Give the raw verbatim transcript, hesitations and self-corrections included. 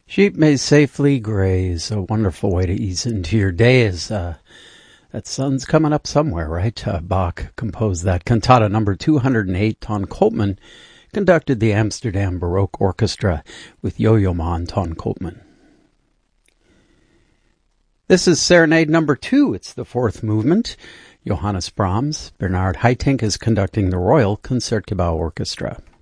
Sheep may safely graze, a wonderful way to ease into your day as uh, that sun's coming up somewhere, right? Uh, Bach composed that cantata number two hundred eight. Ton Koopman conducted the Amsterdam Baroque Orchestra with Yo-Yo Ma and Ton Koopman. This is Serenade number two. It's the fourth movement. Johannes Brahms. Bernard Haitink is conducting the Royal Concertgebouw Orchestra.